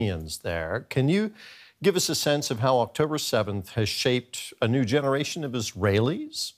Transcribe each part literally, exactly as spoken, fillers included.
there. Can you give us a sense of how October seventh has shaped a new generation of Israelis?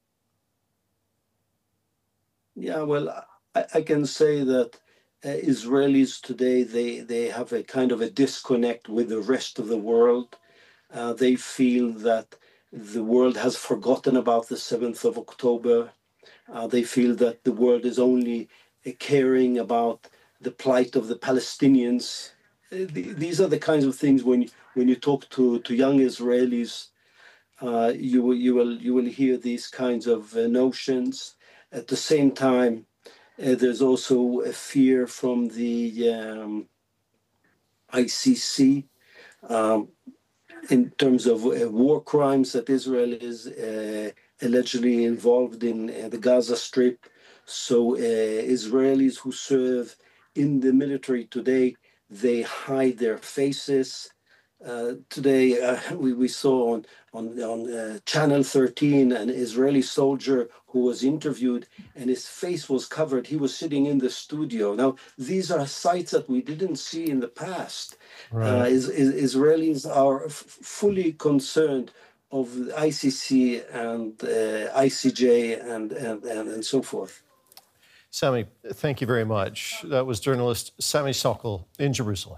Yeah, well, I, I can say that uh, Israelis today, they, they have a kind of a disconnect with the rest of the world. Uh, they feel that the world has forgotten about the seventh of October. Uh, they feel that the world is only uh, caring about the plight of the Palestinians. Uh, th- these are the kinds of things when, when you talk to, to young Israelis, uh, you, will, you, will, you will hear these kinds of uh, notions. At the same time, uh, there's also a fear from the um, I C C um, in terms of uh, war crimes that Israel is uh, allegedly involved in uh, the Gaza Strip. So uh, Israelis who serve in the military today, they hide their faces. Uh, today, uh, we, we saw on on, on uh, Channel thirteen an Israeli soldier who was interviewed and his face was covered. He was sitting in the studio. Now, these are sights that we didn't see in the past. Right. Uh, is, is, Israelis are f- fully concerned of the I C C and uh, I C J and, and, and, and so forth. Sami, thank you very much. That was journalist Sami Sokol in Jerusalem.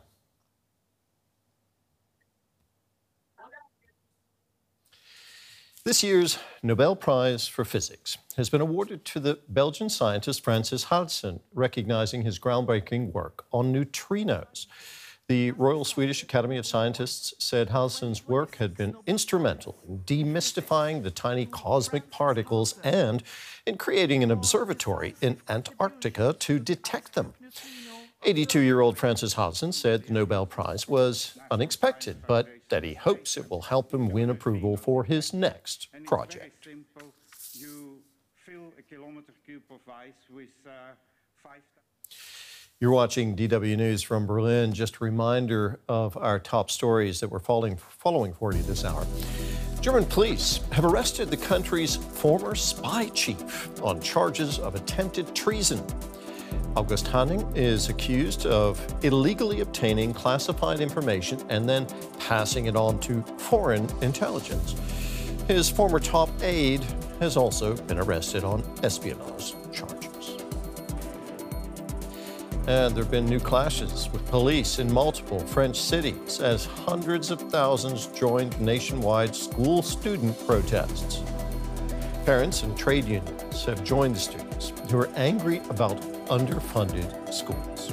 This year's Nobel Prize for Physics has been awarded to the Belgian scientist Francis Halsen, recognizing his groundbreaking work on neutrinos. The Royal Swedish Academy of Scientists said Halsen's work had been instrumental in demystifying the tiny cosmic particles and in creating an observatory in Antarctica to detect them. eighty-two-year-old Francis Halsen said the Nobel Prize was unexpected, but that he hopes it will help him win approval for his next project. You're watching D W News from Berlin. Just a reminder of our top stories that we're following, following for you this hour. German police have arrested the country's former spy chief on charges of attempted treason. August Hanning is accused of illegally obtaining classified information and then passing it on to foreign intelligence. His former top aide has also been arrested on espionage charges. And there have been new clashes with police in multiple French cities as hundreds of thousands joined nationwide school student protests. Parents and trade unions have joined the students who are angry about underfunded schools.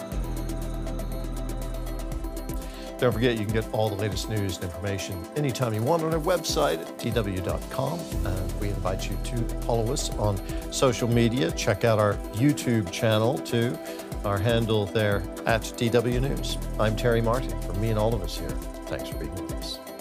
Don't forget, you can get all the latest news and information anytime you want on our website at D W dot com. And we invite you to follow us on social media. Check out our YouTube channel too. Our handle there at D W News. I'm Terry Martin. For me and all of us here, thanks for being with us.